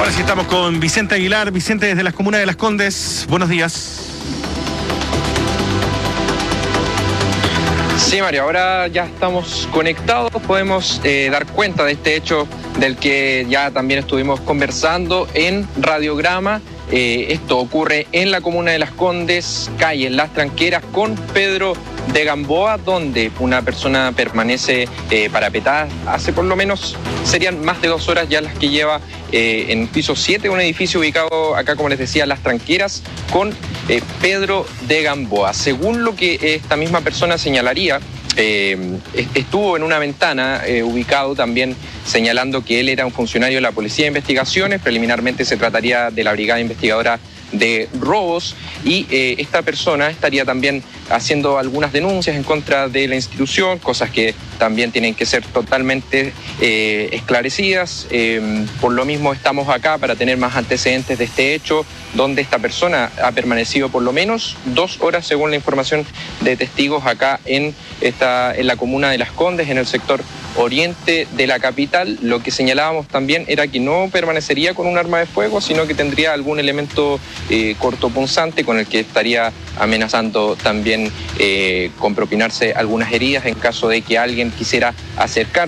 Ahora sí estamos con Vicente Aguilar. Vicente, desde las comunas de Las Condes, buenos días. Sí, Mario, ahora ya estamos conectados, podemos dar cuenta de este hecho del que ya también estuvimos conversando en Radiograma. Esto ocurre en la comuna de Las Condes, calle Las Tranqueras, con Pedro de Gamboa, donde una persona permanece parapetada hace por lo menos, serían más de 2 horas ya las que lleva en el piso 7, un edificio ubicado acá, como les decía, Las Tranqueras, con Pedro de Gamboa. Según lo que esta misma persona señalaría, estuvo en una ventana ubicado también señalando que él era un funcionario de la Policía de Investigaciones. Preliminarmente se trataría de la Brigada Investigadora de Robos, y esta persona estaría también haciendo algunas denuncias en contra de la institución, cosas que también tienen que ser totalmente esclarecidas. Por lo mismo estamos acá para tener más antecedentes de este hecho, donde esta persona ha permanecido por lo menos 2 horas, según la información de testigos, acá en la comuna de Las Condes, en el sector oriente de la capital. Lo que señalábamos también era que no permanecería con un arma de fuego, sino que tendría algún elemento cortopunzante con el que estaría amenazando también con propinarse algunas heridas en caso de que alguien quisiera acercarse